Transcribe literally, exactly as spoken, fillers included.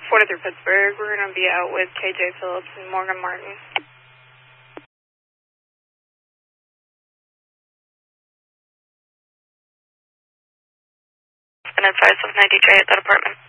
forty-three Pittsburgh, we're going to be out with K J Phillips and Morgan Martin. And advise of ninety J at that apartment.